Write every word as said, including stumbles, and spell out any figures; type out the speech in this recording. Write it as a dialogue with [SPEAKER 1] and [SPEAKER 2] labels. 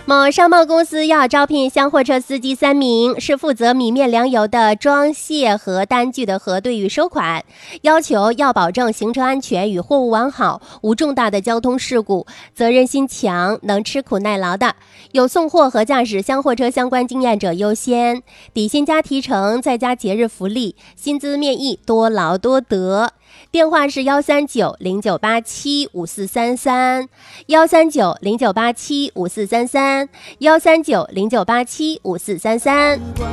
[SPEAKER 1] 某商贸公司要招聘厢货车司机三名，是负责米面粮油的装卸和单据的核对与收款，要求要保证行车安全与货物完好，无重大的交通事故，责任心强，能吃苦耐劳的，有送货和驾驶厢货车相关经验者优先，底薪加提成，再加节日福利，薪资面议，多劳多得。电话是幺三九零九八七五四三三，幺三九零九八七五四三三，幺三九零九八七五四三三。